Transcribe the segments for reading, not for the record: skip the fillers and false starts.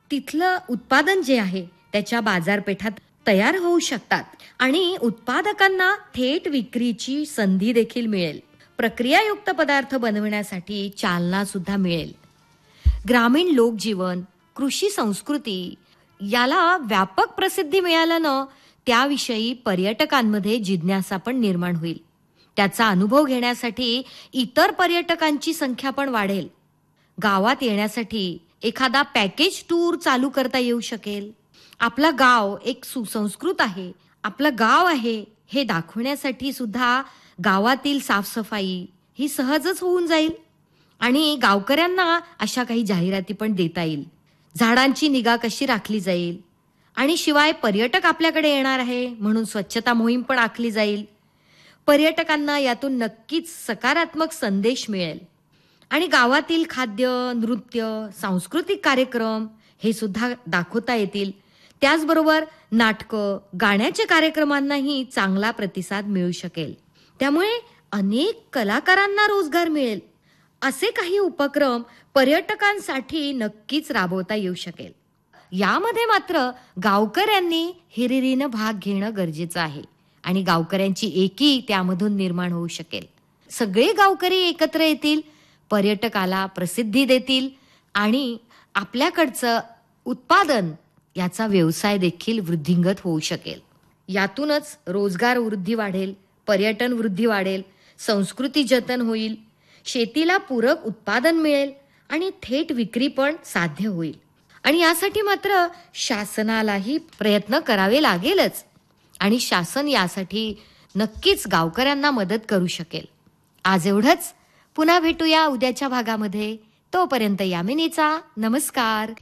तिथलं उत्पादन जे आहे त्याच्या बाजारपेठात तयार होऊ शकतात आणि उत्पादकांना थेट विक्रीची संधी देखील मिळेल. प्रक्रियायुक्त पदार्थ बनवण्यासाठी चालना सुद्धा मिळेल. ग्रामीण लोकजीवन, कृषी संस्कृती याला व्यापक प्रसिद्धी मिळाल्यानं त्याविषयी पर्यटकांमध्ये जिज्ञासा पण निर्माण होईल. त्याचा अनुभव घेण्यासाठी इतर पर्यटकांची संख्या पण वाढेल. गावात येण्यासाठी एखादा पॅकेज टूर चालू करता येऊ शकेल. आपलं गाव एक सुसंस्कृत आहे, आपलं गाव आहे हे दाखवण्यासाठी सुद्धा गावातील साफसफाई ही सहजच होऊन जाईल आणि गावकऱ्यांना अशा काही जाहिराती पण देता येईल. झाडांची निगा कशी राखली जाईल आणि शिवाय पर्यटक आपल्याकडे येणार आहे म्हणून स्वच्छता मोहीम पण आखली जाईल. पर्यटकांना यातून नक्कीच सकारात्मक संदेश मिळेल आणि गावातील खाद्य, नृत्य, सांस्कृतिक कार्यक्रम हे सुद्धा दाखवता येतील. त्याचबरोबर नाटकं, गाण्याच्या कार्यक्रमांनाही चांगला प्रतिसाद मिळू शकेल. त्यामुळे अनेक कलाकारांना रोजगार मिळेल. असे काही उपक्रम पर्यटकांसाठी नक्कीच राबवता येऊ शकेल. यामध्ये मात्र गावकऱ्यांनी हिरिरीनं भाग घेणं गरजेचं आहे आणि गावकऱ्यांची एकी त्यामधून निर्माण होऊ शकेल. सगळे गावकरी एकत्र येतील, पर्यटकाला प्रसिद्धी देतील आणि आपल्याकडचं उत्पादन याचा व्यवसाय देखील वृद्धिंगत होऊ शकेल. यातूनच रोजगार वृद्धी वाढेल, पर्यटन वृद्धी वाढेल, संस्कृती जतन होईल, शेतीला पूरक उत्पादन मिळेल आणि थेट विक्री पण साध्य होईल. आणि यासाठी मात्र शासनालाही प्रयत्न करावे लागेलच आणि शासन यासाठी नक्कीच गावकऱ्यांना मदत करू शकेल. आज एवढंच. पुन्हा भेटूया उद्याच्या भागामध्ये. तोपर्यंत यामिनीचा नमस्कार.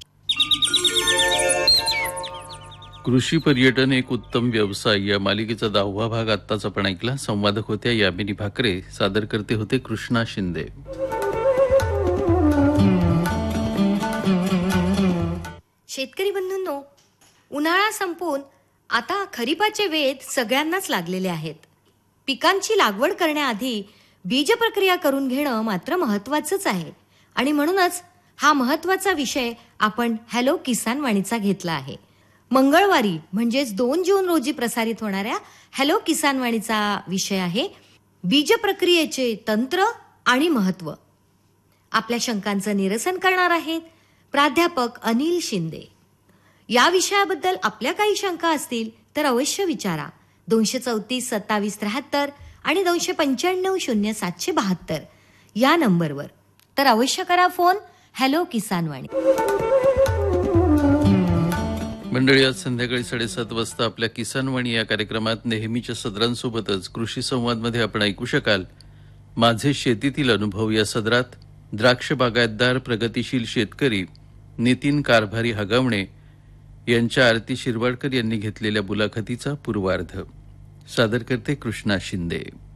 कृषी पर्यटन एक उत्तम व्यवसाय या मालिकेचा 10वा भाग आत्ताच आपण ऐकला. संवादक होत्या यामिनी भाकरे, सादर करते होते कृष्णा शिंदे. शेतकरी बंधूंनो, उन्हाळा संपून आता खरीपाचे वेध सगळ्यांनाच लागलेले आहेत. पिकांची लागवड करण्याआधी बीज प्रक्रिया करून घेणं मात्र महत्वाचंच आहे आणि म्हणूनच हा महत्वाचा विषय आपण हॅलो किसान वाणीचा घेतला आहे. मंगळवारी म्हणजेच 2 जून रोजी प्रसारित होणाऱ्या हॅलो किसान वाणीचा विषय आहे बीज प्रक्रियेचे तंत्र आणि महत्व. आपल्या शंकांचं निरसन करणार आहेत प्राध्यापक अनिल शिंदे. या विषयाबद्दल आपल्या काही शंका असतील तर अवश्य विचारा. 234 27 73 आणि 295 0772 या नंबरवर. तर अवश्य करा फोन. हॅलो किसान वाणी. मंडळी, आज संध्याकाळी 7:30 वाजता आपल्या किसान वाणी या कार्यक्रमात नेहमीच्या सदरांसोबतच कृषी संवादमध्ये आपण ऐकू शकाल माझे शेतीतील अनुभव. या सदरात द्राक्ष बागायतदार प्रगतिशील शेतकरी नितीन कारभारी हगावणे यांच्या आरती शिरवाडकर यांनी घेतलेल्या मुलाखतीचा पूर्वार्ध. सादर करते कृष्णा शिंदे.